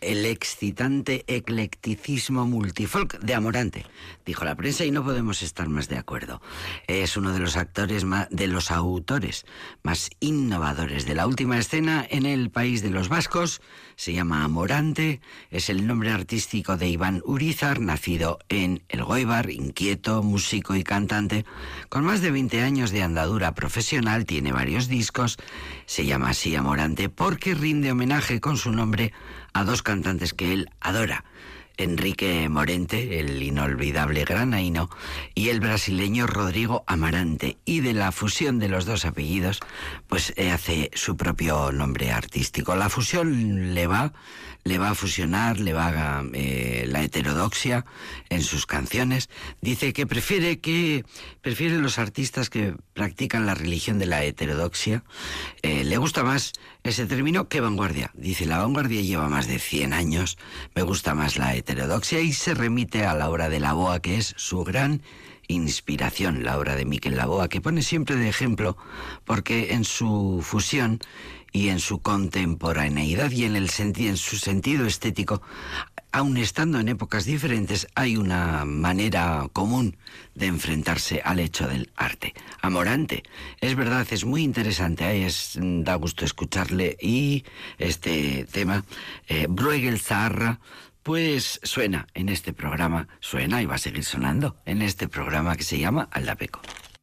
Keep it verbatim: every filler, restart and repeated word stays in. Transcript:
el excitante eclecticismo multifolk de Amorante, dijo la prensa, y no podemos estar más de acuerdo. Es uno de los actores más, de los autores más innovadores de la última escena en el País de los Vascos. Se llama Amorante, es el nombre artístico de Iván Urizar, nacido en Elgoibar, inquieto, músico y cantante, con más de veinte años de andadura profesional. Tiene varios discos. Se llama así Amorante porque rinde homenaje con su nombre a dos cantantes que él adora: Enrique Morente, el inolvidable granaíno, y el brasileño Rodrigo Amarante. Y de la fusión de los dos apellidos, pues eh, hace su propio nombre artístico. La fusión le va, le va a fusionar, le va a eh, la heterodoxia en sus canciones. Dice que prefiere que prefiere los artistas que practican la religión de la heterodoxia. Eh, le gusta más ese término que vanguardia. Dice, la vanguardia lleva más de cien años, me gusta más la heterodoxia, y se remite a la obra de Laboa, que es su gran inspiración, la obra de Miquel Laboa, que pone siempre de ejemplo porque en su fusión y en su contemporaneidad y en, el senti- en su sentido estético, aun estando en épocas diferentes, hay una manera común de enfrentarse al hecho del arte. Amorante, es verdad, es muy interesante, ¿eh? es, da gusto escucharle, y este tema, eh, Bruegel Zaharra, pues suena en este programa, suena y va a seguir sonando en este programa que se llama Aldapeco.